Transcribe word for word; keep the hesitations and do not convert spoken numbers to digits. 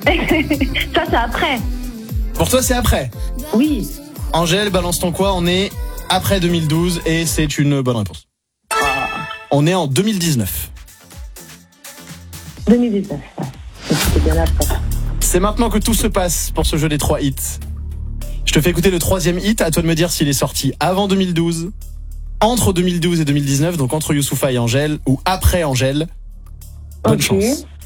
Ça, c'est après. Pour toi, c'est après. Oui. Angèle, balance ton quoi? On est après deux mille douze et c'est une bonne réponse. On est en deux mille dix-neuf. deux mille dix-neuf, ouais. C'était bien après. C'est maintenant que tout se passe pour ce jeu des trois hits. Je te fais écouter le troisième hit, à toi de me dire s'il est sorti avant deux mille douze, entre deux mille douze et deux mille dix-neuf, donc entre Youssoupha et Angèle, ou après Angèle. Bonne Ok. chance.